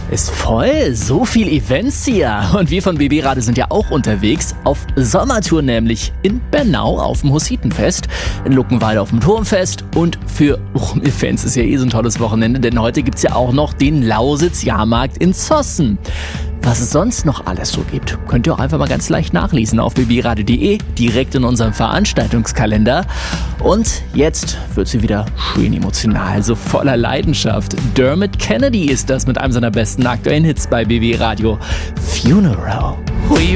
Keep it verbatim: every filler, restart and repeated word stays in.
Ist voll, so viel Events hier. Und wir von B B Radio sind ja auch unterwegs, auf Sommertour nämlich. In Bernau auf dem Hussitenfest, in Luckenwalde auf dem Turmfest und für Rum-Events ist ja eh so ein tolles Wochenende, denn heute gibt's ja auch noch den Lausitz-Jahrmarkt in Zossen. Was es sonst noch alles so gibt, könnt ihr auch einfach mal ganz leicht nachlesen auf b b radio punkt d e, direkt in unserem Veranstaltungskalender. Und jetzt wird sie wieder schön emotional, so voller Leidenschaft. Dermot Kennedy ist das mit einem seiner besten aktuellen Hits bei B B Radio. Funeral.